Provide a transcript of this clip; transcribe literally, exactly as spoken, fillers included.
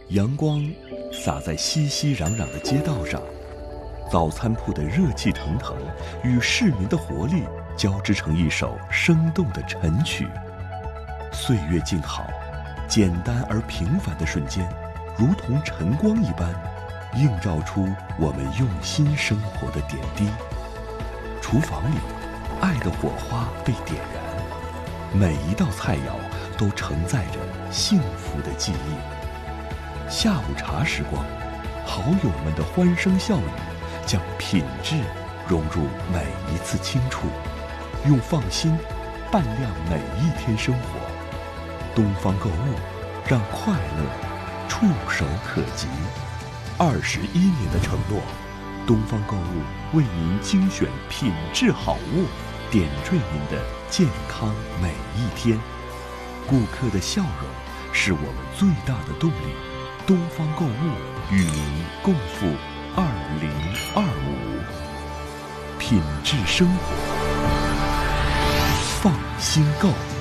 阳光洒在熙熙攘攘的街道上，早餐铺的热气腾腾与市民的活力交织成一首生动的晨曲。岁月静好，简单而平凡的瞬间，如同晨光一般，映照出我们用心生活的点滴。厨房里，爱的火花被点燃，每一道菜肴都承载着幸福的记忆。下午茶时光，好友们的欢声笑语，将品质融入每一次轻触，用放心伴亮每一天生活。东方购物，让快乐触手可及。二十一年的承诺，东方购物为您精选品质好物，点缀您的健康每一天。顾客的笑容是我们最大的动力。东方购物与您共赴二零二五，品质生活，放心购。